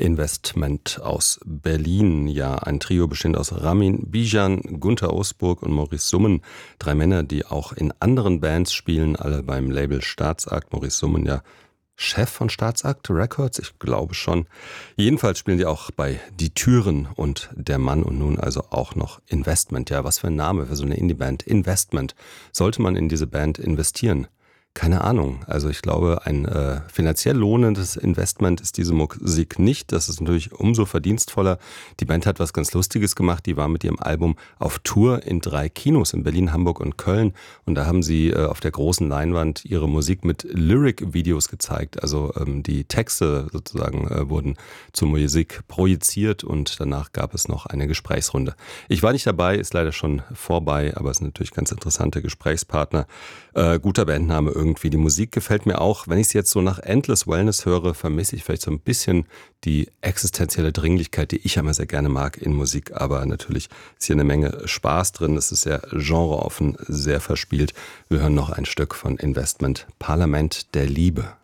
Investment aus Berlin. Ja, ein Trio bestehend aus Ramin Bijan, Gunther Osburg und Maurice Summen. 3 Männer, die auch in anderen Bands spielen, alle beim Label Staatsakt. Maurice Summen ja Chef von Staatsakt Records, ich glaube schon. Jedenfalls spielen die auch bei Die Türen und Der Mann und nun also auch noch Investment. Ja, was für ein Name für so eine Indie-Band. Investment. Sollte man in diese Band investieren? Keine Ahnung. Also ich glaube, ein finanziell lohnendes Investment ist diese Musik nicht. Das ist natürlich umso verdienstvoller. Die Band hat was ganz Lustiges gemacht. Die war mit ihrem Album auf Tour in 3 Kinos in Berlin, Hamburg und Köln. Und da haben sie auf der großen Leinwand ihre Musik mit Lyric-Videos gezeigt. Also die Texte sozusagen wurden zur Musik projiziert und danach gab es noch eine Gesprächsrunde. Ich war nicht dabei, ist leider schon vorbei, aber es sind natürlich ganz interessante Gesprächspartner. Guter Bandname irgendwie. Die Musik gefällt mir auch. Wenn ich es jetzt so nach Endless Wellness höre, vermisse ich vielleicht so ein bisschen die existenzielle Dringlichkeit, die ich immer sehr gerne mag in Musik. Aber natürlich ist hier eine Menge Spaß drin. Es ist sehr genreoffen, sehr verspielt. Wir hören noch ein Stück von Investment, Parlament der Liebe.